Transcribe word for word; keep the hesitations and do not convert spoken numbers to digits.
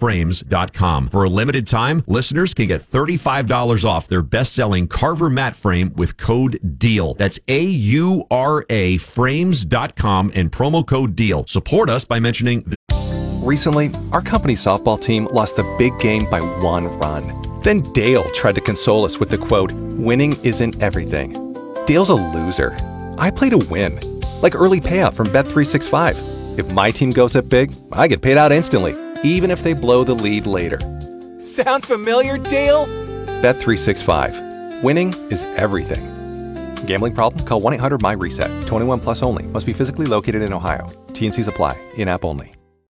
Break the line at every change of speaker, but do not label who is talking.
frames dot com. For a limited time, listeners can get thirty-five dollars off their best-selling Carver mat frame with code DEAL. That's A U R A frames dot com and promo code DEAL. Support us by mentioning... The-
Recently, our company softball team lost the big game by one run. Then Dale tried to console us with the quote, "Winning isn't everything." Dale's a loser. I play to win. Like early payout from Bet three sixty-five. If my team goes up big, I get paid out instantly, even if they blow the lead later. Sound familiar, Dale? Bet three sixty-five. Winning is everything. Gambling problem? Call one eight hundred M Y RESET. twenty-one plus only. Must be physically located in Ohio. T and Cs apply. In-app only.